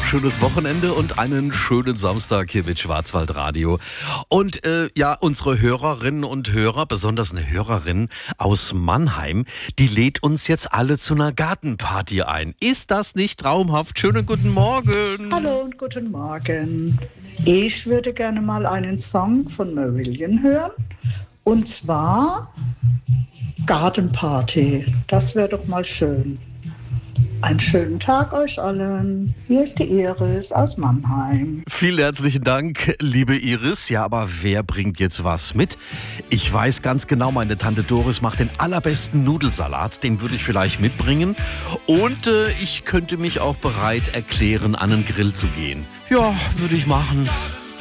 schönes Wochenende und einen schönen Samstag hier mit Schwarzwaldradio. Und unsere Hörerinnen und Hörer, besonders eine Hörerin aus Mannheim, die lädt uns jetzt alle zu einer Gartenparty ein. Ist das nicht traumhaft? Schönen guten Morgen. Hallo und guten Morgen. Ich würde gerne mal einen Song von Marillion hören. Und zwar Gartenparty. Das wäre doch mal schön. Einen schönen Tag euch allen. Hier ist die Iris aus Mannheim. Vielen herzlichen Dank, liebe Iris. Ja, aber wer bringt jetzt was mit? Ich weiß ganz genau, meine Tante Doris macht den allerbesten Nudelsalat. Den würde ich vielleicht mitbringen. Und ich könnte mich auch bereit erklären, an den Grill zu gehen. Ja, würde ich machen.